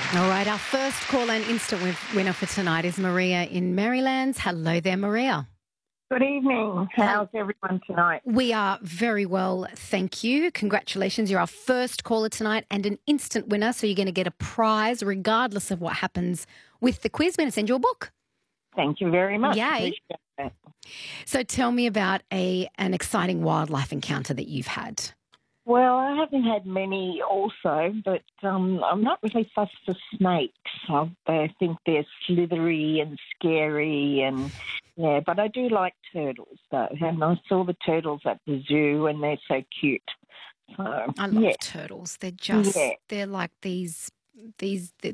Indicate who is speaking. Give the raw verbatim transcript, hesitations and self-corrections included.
Speaker 1: All right, our first call and instant win- winner for tonight is Maria in Marylands. Hello there, Maria.
Speaker 2: Good evening. How's everyone tonight?
Speaker 1: We are very well, thank you. Congratulations, you're our first caller tonight and an instant winner, so you're going to get a prize regardless of what happens with the quiz. We're going to send you a book.
Speaker 2: Thank you very much.
Speaker 1: Yay.
Speaker 2: Appreciate that.
Speaker 1: So tell me about a an exciting wildlife encounter that you've had.
Speaker 2: Well, I haven't had many also, but um, I'm not really fussed for snakes. I, I think they're slithery and scary and, yeah, but I do like turtles, though. And I saw the turtles at the zoo and they're so cute. So,
Speaker 1: I love
Speaker 2: yeah.
Speaker 1: turtles. They're just,
Speaker 2: Yeah.
Speaker 1: they're like these, these,